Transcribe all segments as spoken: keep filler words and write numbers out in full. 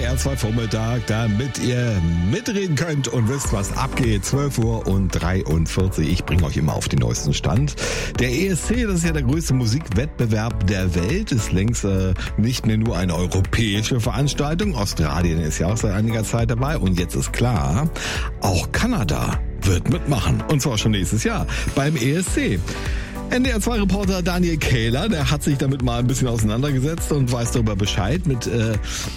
R zwei Vormittag, damit ihr mitreden könnt und wisst, was abgeht. zwölf Uhr und dreiundvierzig. Ich bringe euch immer auf den neuesten Stand. Der E S C, das ist ja der größte Musikwettbewerb der Welt, ist längst äh, nicht mehr nur eine europäische Veranstaltung. Australien ist ja auch seit einiger Zeit dabei. Und jetzt ist klar, auch Kanada wird mitmachen. Und zwar schon nächstes Jahr beim E S C. N D R zwei Reporter Daniel Kähler, der hat sich damit mal ein bisschen auseinandergesetzt und weiß darüber Bescheid, mit, äh,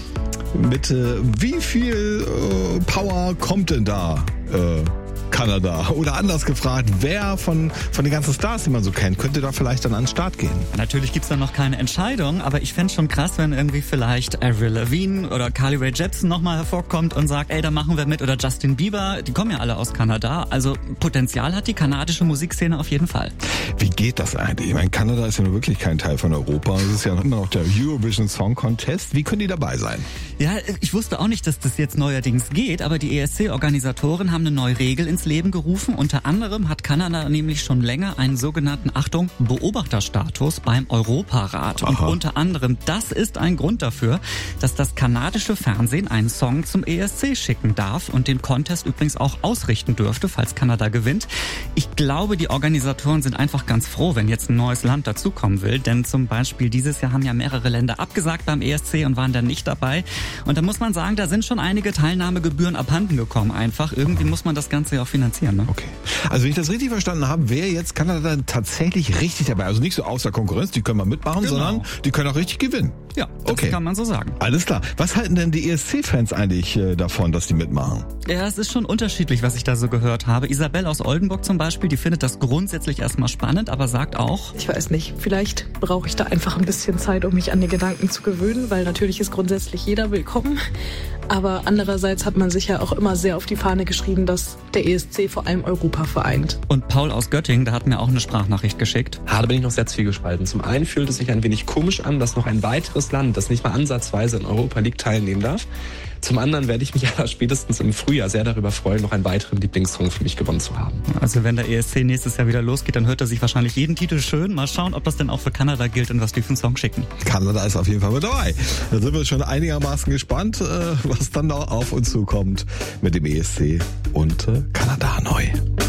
mit äh, wie viel äh, Power kommt denn da äh, Kanada? Oder anders gefragt, wer von, von den ganzen Stars, die man so kennt, könnte da vielleicht dann an den Start gehen? Natürlich gibt's da noch keine Entscheidung, aber ich fänd's schon krass, wenn irgendwie vielleicht Avril Lavigne oder Carly Rae Jepsen nochmal hervorkommt und sagt, ey, da machen wir mit, oder Justin Bieber, die kommen ja alle aus Kanada, also Potenzial hat die kanadische Musikszene auf jeden Fall. Wie geht das eigentlich? Ich meine, Kanada ist ja nur wirklich kein Teil von Europa, es ist ja immer noch der Eurovision Song Contest, wie können die dabei sein? Ja, ich wusste auch nicht, dass das jetzt neuerdings geht, aber die E S C-Organisatoren haben eine neue Regel ins Leben gerufen. Unter anderem hat Kanada nämlich schon länger einen sogenannten, Achtung, Beobachterstatus beim Europarat. Und Aha. unter anderem, das ist ein Grund dafür, dass das kanadische Fernsehen einen Song zum E S C schicken darf und den Contest übrigens auch ausrichten dürfte, falls Kanada gewinnt. Ich glaube, die Organisatoren sind einfach ganz froh, wenn jetzt ein neues Land dazukommen will, denn zum Beispiel dieses Jahr haben ja mehrere Länder abgesagt beim E S C und waren dann nicht dabei. Und da muss man sagen, da sind schon einige Teilnahmegebühren abhanden gekommen einfach. Irgendwie muss man das Ganze ja auch finanzieren. Ne? Okay. Also wenn ich das richtig verstanden habe, wäre jetzt Kanada dann tatsächlich richtig dabei. Also nicht so außer Konkurrenz, die können mal mitmachen, Genau. sondern die können auch richtig gewinnen. Ja, das Okay. kann man so sagen. Alles klar. Was halten denn die E S C-Fans eigentlich äh, davon, dass die mitmachen? Ja, es ist schon unterschiedlich, was ich da so gehört habe. Isabel aus Oldenburg zum Beispiel, die findet das grundsätzlich erstmal spannend, aber sagt auch, Ich weiß nicht, vielleicht brauche ich da einfach ein bisschen Zeit, um mich an die Gedanken zu gewöhnen, weil natürlich ist grundsätzlich jeder willkommen. Aber andererseits hat man sich ja auch immer sehr auf die Fahne geschrieben, dass der E S C vor allem Europa vereint. und Paul aus Göttingen, der hat mir auch eine Sprachnachricht geschickt. Ah, da bin ich noch sehr zwiegespalten. Zum einen fühlt es sich ein wenig komisch an, dass noch ein weiteres Land, das nicht mal ansatzweise in Europa liegt, teilnehmen darf. Zum anderen werde ich mich aber spätestens im Frühjahr sehr darüber freuen, noch einen weiteren Lieblingssong für mich gewonnen zu haben. Also wenn der E S C nächstes Jahr wieder losgeht, dann hört er sich wahrscheinlich jeden Titel schön. Mal schauen, ob das denn auch für Kanada gilt und was die für einen Song schicken. Kanada ist auf jeden Fall mit dabei. Da sind wir schon einigermaßen gespannt, äh, was dann noch auf uns zukommt mit dem E S C und äh, Kanada neu.